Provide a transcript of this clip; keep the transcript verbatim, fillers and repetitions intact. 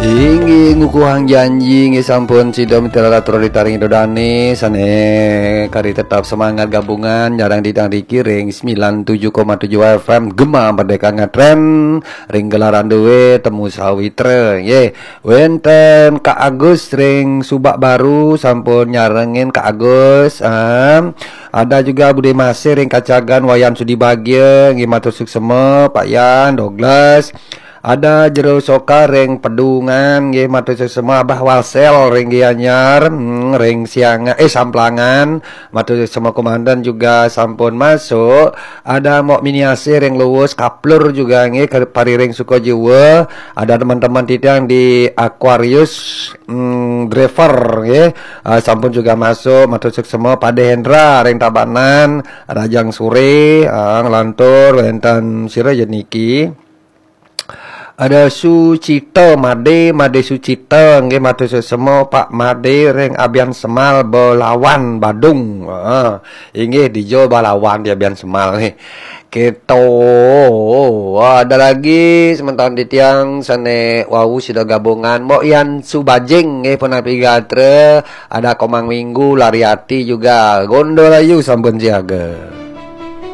Ingi ngukuhang janji ngi sampun sidom teratur ditaring dodane sane kari tetap semangat gabungan jarang didang dikiring sembilan puluh tujuh koma tujuh F M Gema Merdeka ngetren ring gelaran dewe temu sawitre ye wenten Kak Agus ring Subak Baru sampun nyarengin Kak Agus um, ada juga Bude Masih ring Kacagan Wayan Sudi Bagya ngi matur suksema Pak Yan Douglas. Ada Jero Soka ring Pedungan nggih matur semua Abah Walsel ring Gianyar hmm, ring Siangan eh Samplangan matur semua komandan juga sampun masuk. Ada Mok Miniasi ring Luwus Kaplur juga nggih pari ring Sukojiwa. Ada teman-teman tidang di Aquarius hmm, driver nggih uh, sampun juga masuk matur semua Pade Hendra ring Tabanan Rajang Sure uh, ngelantur wenten sira jeniki. Ada Sucita Made Made Sucita nggih matur semua Pak Made ring Abian Semal Belawan Badung. Heeh. Inggih dijo Balawan di Abian Semal nih. Gitu. Ada lagi sementara di tiang sane wau sudah gabungan Mok Yan Subajing nggih penapi gatre, ada Komang Minggu Lariati juga Gondolayu sampun siaga.